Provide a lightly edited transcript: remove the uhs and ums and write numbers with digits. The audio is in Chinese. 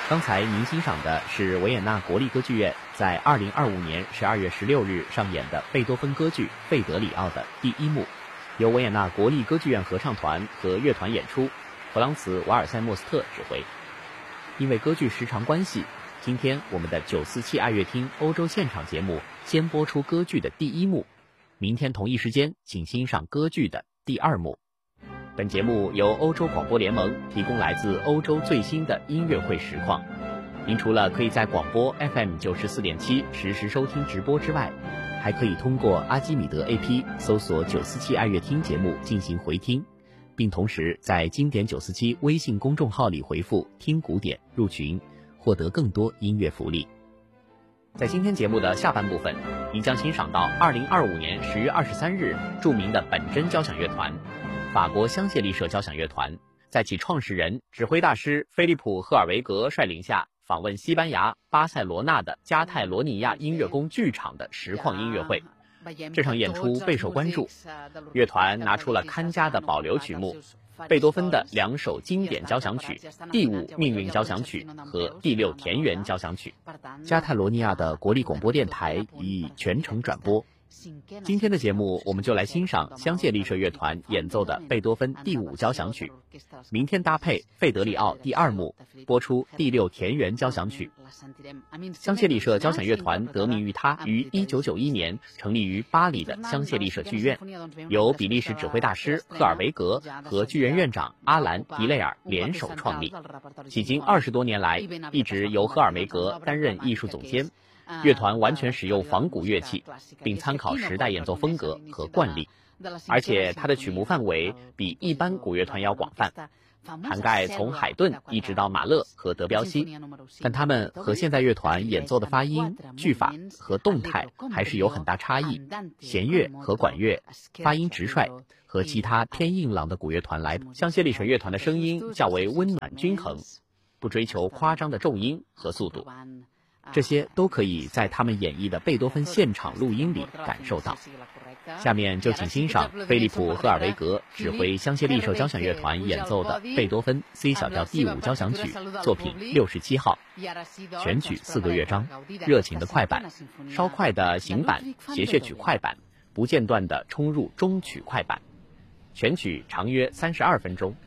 刚才您欣赏的是维也纳国立歌剧院在2025年12月16日上演的贝多芬歌剧《费德里奥》的第一幕，由维也纳国立歌剧院合唱团和乐团演出，弗朗茨·瓦尔塞莫斯特指挥。因为歌剧时长关系，今天我们的947爱乐厅欧洲现场节目先播出歌剧的第一幕，明天同一时间请欣赏歌剧的第二幕。本节目由欧洲广播联盟提供来自欧洲最新的音乐会实况。您除了可以在广播 FM94.7 实时收听直播之外，还可以通过阿基米德 AP 搜索947爱乐厅节目进行回听，并同时在经典947微信公众号里回复听古典入群，获得更多音乐福利。在今天节目的下半部分，您将欣赏到2025年10月23日著名的本真交响乐团法国香榭丽舍交响乐团在其创始人、指挥大师菲利普·赫尔维格率领下访问西班牙巴塞罗那的加泰罗尼亚音乐宫剧场的实况音乐会。这场演出备受关注，乐团拿出了看家的保留曲目，贝多芬的2首经典交响曲第5命运交响曲和第6田园交响曲。加泰罗尼亚的国立广播电台已全程转播。今天的节目我们就来欣赏香榭丽舍乐团演奏的贝多芬第5交响曲，明天搭配费德里奥第2幕播出第6田园交响曲。香榭丽舍交响乐团得名于它于1991年成立于巴黎的香榭丽舍剧院，由比利时指挥大师赫尔维格和剧院院长阿兰·迪雷尔联手创立，迄今20多年来一直由赫尔维格担任艺术总监。乐团完全使用仿古乐器，并参考时代演奏风格和惯例，而且它的曲目范围比一般古乐团要广泛，涵盖从海顿一直到马勒和德彪西，但他们和现代乐团演奏的发音、句法和动态还是有很大差异。弦乐和管乐发音直率，和其他偏硬朗的古乐团来，香榭丽舍乐团的声音较为温暖均衡，不追求夸张的重音和速度。这些都可以在他们演绎的贝多芬现场录音里感受到。下面就请欣赏菲利普·赫尔维格指挥香榭丽舍交响乐团演奏的贝多芬 C 小调第5交响曲作品67号，全曲4个乐章，热情的快板，稍快的行板，谐谑曲快板，不间断地冲入中曲快板。全曲长约32分钟。